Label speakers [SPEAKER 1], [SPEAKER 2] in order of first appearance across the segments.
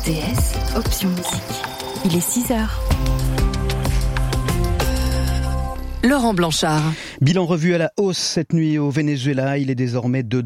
[SPEAKER 1] RTS, option musique. Il est 6h. Laurent Blanchard.
[SPEAKER 2] Bilan revu à la hausse cette nuit au Venezuela. Il est désormais de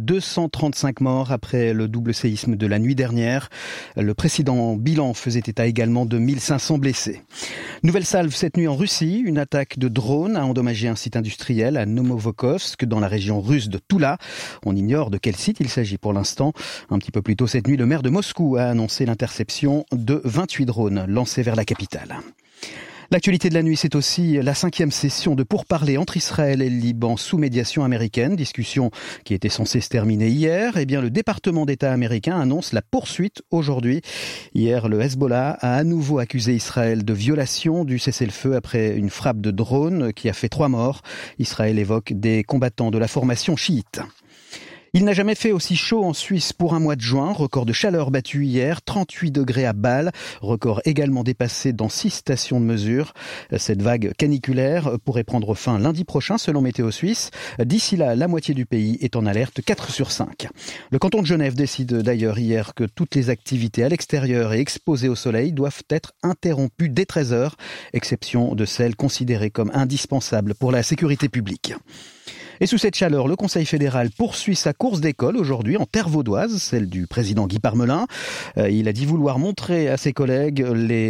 [SPEAKER 2] 235 morts après le double séisme de la nuit dernière. Le précédent bilan faisait état également de 1500 blessés. Nouvelle salve cette nuit en Russie. Une attaque de drone a endommagé un site industriel à Nomovokovsk dans la région russe de Toula. On ignore de quel site il s'agit pour l'instant. Un petit peu plus tôt cette nuit, le maire de Moscou a annoncé l'interception de 28 drones lancés vers la capitale. L'actualité de la nuit, c'est aussi la 5e session de pourparlers entre Israël et le Liban sous médiation américaine. Discussion qui était censée se terminer hier. Eh bien, le département d'État américain annonce la poursuite aujourd'hui. Hier, le Hezbollah a à nouveau accusé Israël de violation du cessez-le-feu après une frappe de drone qui a fait 3 morts. Israël évoque des combattants de la formation chiite. Il n'a jamais fait aussi chaud en Suisse pour un mois de juin. Record de chaleur battu hier, 38 degrés à Bâle. Record également dépassé dans 6 stations de mesure. Cette vague caniculaire pourrait prendre fin lundi prochain selon Météo Suisse. D'ici là, la moitié du pays est en alerte 4 sur 5. Le canton de Genève décide d'ailleurs hier que toutes les activités à l'extérieur et exposées au soleil doivent être interrompues dès 13h, exception de celles considérées comme indispensables pour la sécurité publique. Et sous cette chaleur, le Conseil fédéral poursuit sa course d'école aujourd'hui en terre vaudoise, celle du président Guy Parmelin. Il a dit vouloir montrer à ses collègues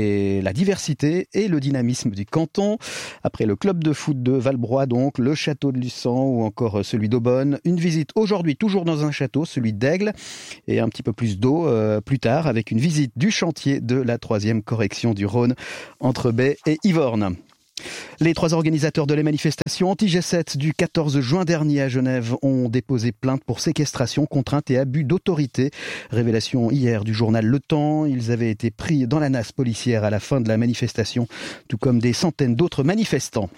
[SPEAKER 2] la diversité et le dynamisme du canton. Après le club de foot de Valbrois, donc, le château de Luçon ou encore celui d'Aubonne. Une visite aujourd'hui toujours dans un château, celui d'Aigle, et un petit peu plus d'eau plus tard avec une visite du chantier de la 3e correction du Rhône entre Baie et Yvorne. Les 3 organisateurs de la manifestation anti-G7 du 14 juin dernier à Genève ont déposé plainte pour séquestration, contrainte et abus d'autorité. Révélation hier du journal Le Temps. Ils avaient été pris dans la nasse policière à la fin de la manifestation, tout comme des centaines d'autres manifestants.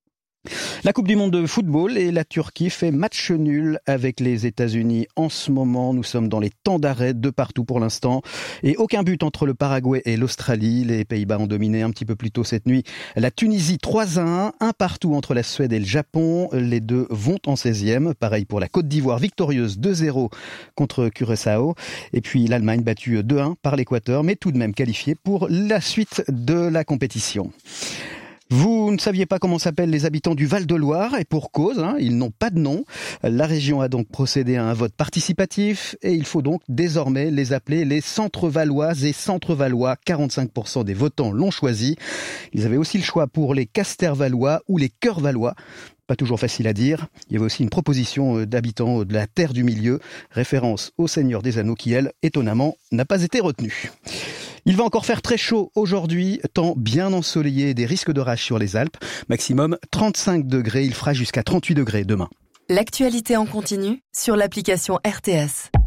[SPEAKER 2] La Coupe du Monde de football et la Turquie fait match nul avec les États-Unis en ce moment. Nous sommes dans les temps d'arrêt de partout pour l'instant et aucun but entre le Paraguay et l'Australie. Les Pays-Bas ont dominé un petit peu plus tôt cette nuit la Tunisie 3-1, un partout entre la Suède et le Japon. Les deux vont en 16e. Pareil pour la Côte d'Ivoire victorieuse 2-0 contre Curaçao. Et puis l'Allemagne battue 2-1 par l'Équateur, mais tout de même qualifiée pour la suite de la compétition. Vous ne saviez pas comment s'appellent les habitants du Val-de-Loire et pour cause, ils n'ont pas de nom. La région a donc procédé à un vote participatif et il faut donc désormais les appeler les Centre-Valoises et Centre-Valois. 45% des votants l'ont choisi. Ils avaient aussi le choix pour les Caster-Valois ou les Cœur-Valois. Pas toujours facile à dire. Il y avait aussi une proposition d'habitants de la Terre du Milieu, référence au Seigneur des Anneaux qui, elle, étonnamment, n'a pas été retenue. Il va encore faire très chaud aujourd'hui, temps bien ensoleillé, des risques d'orage sur les Alpes. Maximum 35 degrés, il fera jusqu'à 38 degrés demain.
[SPEAKER 1] L'actualité en continu sur l'application RTS.